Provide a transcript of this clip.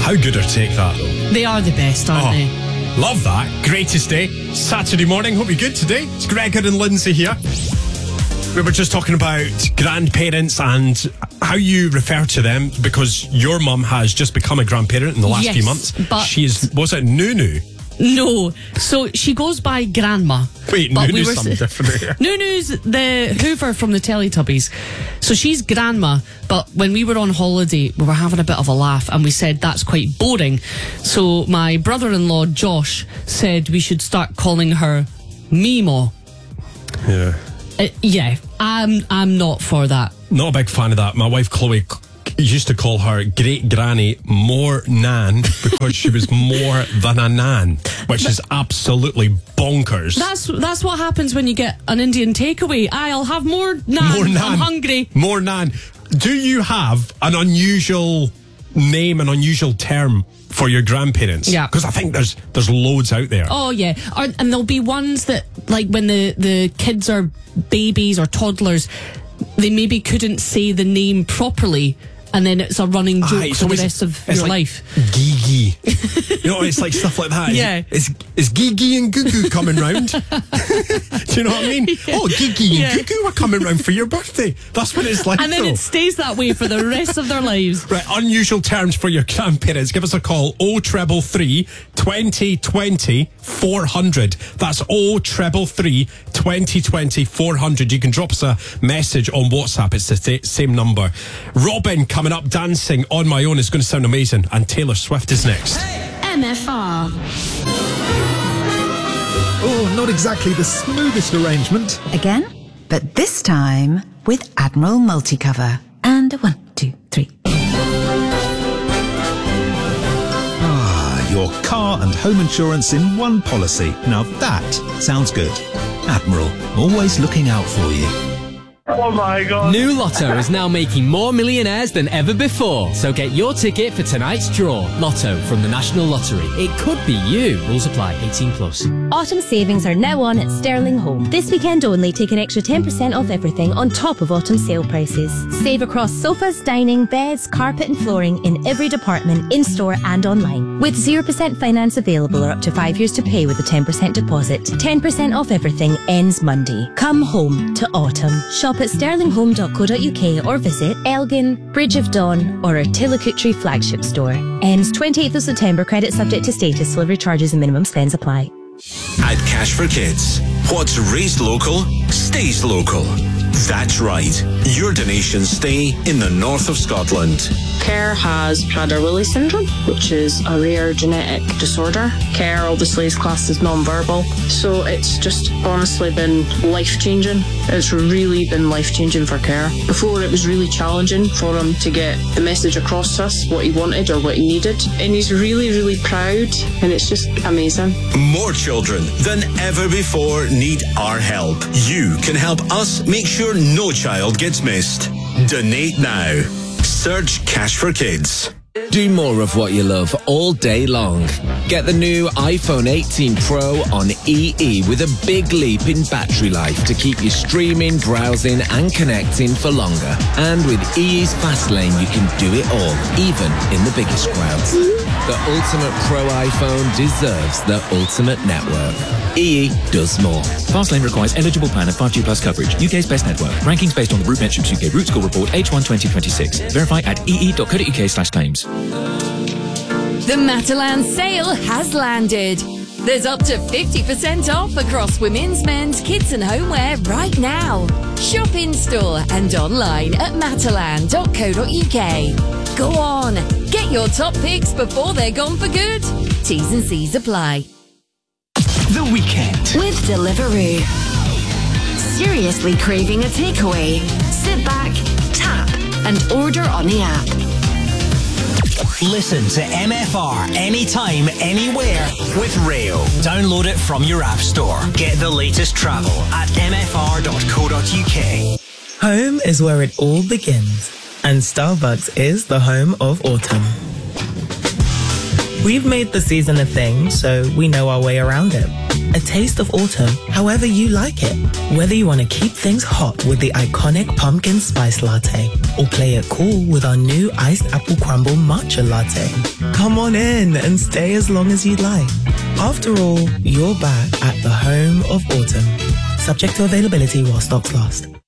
How good are Take That, though? They are the best, aren't they? Love that. Greatest day. Saturday morning. Hope you're good today. It's Gregor and Lindsay here. We were just talking about grandparents and how you refer to them, because your mum has just become a grandparent in the last few months. But she is, was it Nunu? No. So she goes by Grandma. Wait, Nunu's something different here. Nunu's the Hoover from the Teletubbies. So she's Grandma, but when we were on holiday, we were having a bit of a laugh and we said that's quite boring. So my brother-in-law, Josh, said we should start calling her Mimo. Yeah. Yeah, I'm not for that. Not a big fan of that. My wife Chloe used to call her great granny more nan because she was more than a nan, which is absolutely bonkers. That's what happens when you get an Indian takeaway. I'll have more nan. More nan. I'm hungry. More nan. Do you have an unusual name, an unusual term for your grandparents? Yeah. Because I think there's loads out there. Oh, yeah. And there'll be ones that, like, when the kids are babies or toddlers, they maybe couldn't say the name properly, and then it's a running joke for the rest of your life. Gigi. You know, it's like stuff like that. Yeah. Is Gigi and Gugu coming round? Do you know what I mean? Yeah. Oh, Gigi and Gugu are coming round for your birthday. That's what it's like. And then it stays that way for the rest of their lives. Right, unusual terms for your grandparents. Give us a call, 0333 2020 400. That's 0333 2020 400. You can drop us a message on WhatsApp. It's the same number. Robin coming up, Dancing on My Own is going to sound amazing, and Taylor Swift is next. MFR. Oh, not exactly the smoothest arrangement. Again, but this time with Admiral Multicover. And 1, 2, 3. Your car and home insurance in one policy. Now that sounds good. Admiral, always looking out for you. Oh my God. New Lotto is now making more millionaires than ever before. So get your ticket for tonight's draw. Lotto from the National Lottery. It could be you. Rules apply. 18+. Autumn savings are now on at Sterling Home. This weekend only, take an extra 10% off everything on top of autumn sale prices. Save across sofas, dining, beds, carpet and flooring in every department, in-store and online. With 0% finance available or up to 5 years to pay with a 10% deposit. 10% off everything ends Monday. Come home to autumn. Shop at sterlinghome.co.uk or visit Elgin, Bridge of Dawn or our Tillicootree flagship store. Ends 28th of September. Credit subject to status. Delivery charges and minimum spends apply. At Cash for Kids, what's raised local stays local. That's right. Your donations stay in the north of Scotland. Kerr has Prader-Willi syndrome, which is a rare genetic disorder. Kerr obviously is classed as non-verbal, so it's just honestly been life-changing. It's really been life-changing for Kerr. Before, it was really challenging for him to get the message across to us, what he wanted or what he needed. And he's really, really proud, and it's just amazing. More children than ever before need our help. You can help us make sure no child gets missed. Donate now. Search Cash for Kids. Do more of what you love all day long. Get the new iPhone 18 Pro on EE with a big leap in battery life to keep you streaming, browsing and connecting for longer. And with EE's Fast Lane, you can do it all, even in the biggest crowds. The ultimate Pro iPhone deserves the ultimate network. EE does more. Fastlane requires eligible plan and 5G plus coverage. UK's best network. Rankings based on the Root Metrics UK Root Score Report H1 2026. Verify at ee.co.uk/claims. The Matalan sale has landed. There's up to 50% off across women's, men's, kids and homeware right now. Shop in store and online at matalan.co.uk. Go on, get your top picks before they're gone for good. T's and C's apply. The Weekend with Deliveroo. Seriously craving a takeaway? Sit back, tap and order on the app. Listen to MFR anytime, anywhere with Rail. Download it from your app store. Get the latest travel at mfr.co.uk. Home is where it all begins, and Starbucks is the home of autumn. We've made the season a thing, so we know our way around it. A taste of autumn, however you like it. Whether you want to keep things hot with the iconic pumpkin spice latte or play it cool with our new iced apple crumble matcha latte, come on in and stay as long as you'd like. After all, you're back at the home of autumn. Subject to availability while stocks last.